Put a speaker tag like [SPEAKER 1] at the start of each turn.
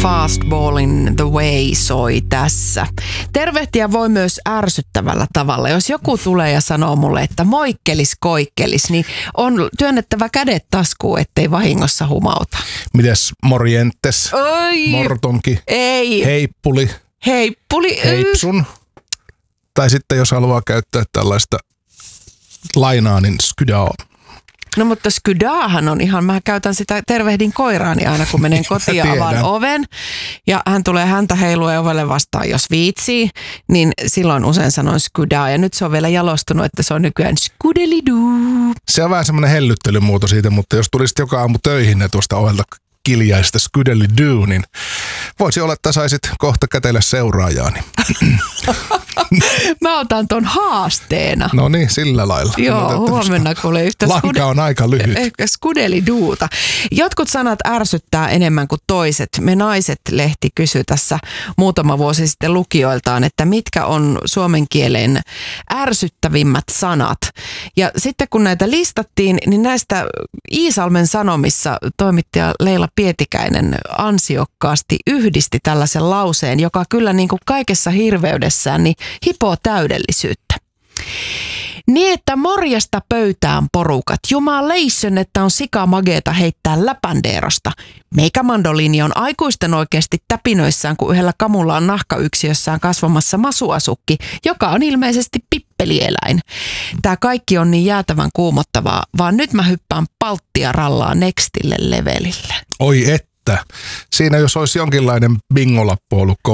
[SPEAKER 1] Fastballin The Way soi tässä. Tervehtiä voi myös ärsyttävällä tavalla. Jos joku tulee ja sanoo mulle, että moikkelis koikkelis, niin on työnnettävä kädet taskuun, ettei vahingossa humauta.
[SPEAKER 2] Mites morjentes?
[SPEAKER 1] Oi.
[SPEAKER 2] Mortonki?
[SPEAKER 1] Ei.
[SPEAKER 2] Heippuli?
[SPEAKER 1] Heippuli.
[SPEAKER 2] Heipsun? Tai sitten jos haluaa käyttää tällaista lainaa, niin skydaa.
[SPEAKER 1] No mutta skydaahan on ihan, mä käytän sitä, tervehdin koiraani aina kun menen kotiin ja avaan oven. Ja hän tulee häntä heilua ovelle vastaan, jos viitsii, niin silloin usein sanon skydaa. Ja nyt se on vielä jalostunut, että se on nykyään skudeliduu.
[SPEAKER 2] Se on vähän semmoinen hellyttelymuoto siitä, mutta jos tulisit joka aamu töihin ja tuosta ovelta kiljaista skudeliduu, niin voisi olla, että saisit kohta kätellä seuraajaani.
[SPEAKER 1] Mä otan ton haasteena.
[SPEAKER 2] No niin, sillä lailla.
[SPEAKER 1] Joo, huomenna kuulee yhtä
[SPEAKER 2] lanka on aika lyhyt.
[SPEAKER 1] Skudeliduuta. Jotkut sanat ärsyttää enemmän kuin toiset. Me Naiset-lehti kysyi tässä muutama vuosi sitten lukijoiltaan, että mitkä on suomen kielen ärsyttävimmät sanat. Ja sitten kun näitä listattiin, niin näistä Iisalmen Sanomissa toimittaja Leila Pietikäinen ansiokkaasti yhdisti tällaisen lauseen, joka kyllä niin kuin kaikessa hirveydessään niin hipoo täydellisyyttä. Niin, että morjesta pöytään porukat. Jumaleison, että on sikamageeta heittää läpändeerosta. Meikä mandoliini on aikuisten oikeasti täpinöissään, kun yhdellä kamulla on nahkayksiössään kasvamassa masuasukki, joka on ilmeisesti pippelieläin. Tää kaikki on niin jäätävän kuumottavaa, vaan nyt mä hyppään palttia rallaa nextille levelille.
[SPEAKER 2] Oi että. Siinä jos olisi jonkinlainen bingolappu ollut